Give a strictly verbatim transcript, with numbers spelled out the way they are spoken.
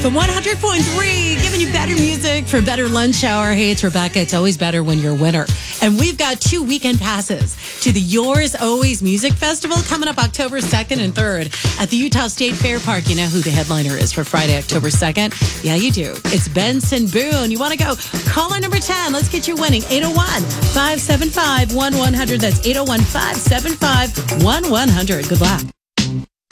From one hundred point three, giving you better music for better lunch hour. Hey, it's Rebecca. It's always better when you're a winner. And we've got two weekend passes to the Yours Always Music Festival coming up October second and third at the Utah State Fair Park. You know who the headliner is for Friday, October second? Yeah, you do. It's Benson Boone. You want to go? Caller number ten. Let's get you winning. eight oh one, five seven five, one one zero zero. That's eight oh one, five seven five, one one zero zero. Good luck.